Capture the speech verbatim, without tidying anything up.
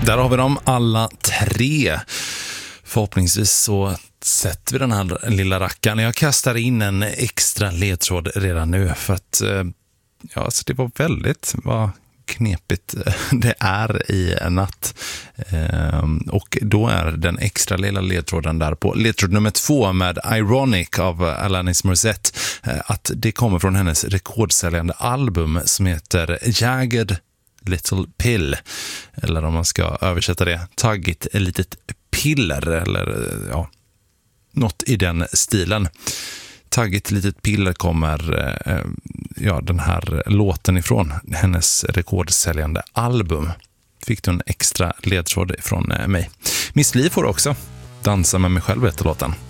Där har vi dem alla tre. Förhoppningsvis så sätter vi den här lilla rackan. Jag kastar in en extra ledtråd redan nu för att ja, alltså det var väldigt vad knepigt det är i en natt. Och då är den extra lilla ledtråden där på ledtråd nummer två med Ironic av Alanis Morissette att det kommer från hennes rekordsäljande album som heter Jagged Little Pill, eller om man ska översätta det, taggigt ett litet piller, eller ja, något i den stilen. Taggigt litet piller kommer ja, den här låten ifrån, hennes rekordsäljande album. Fick du en extra ledtråd från mig. Miss Li får också Dansa med mig själv heter låten.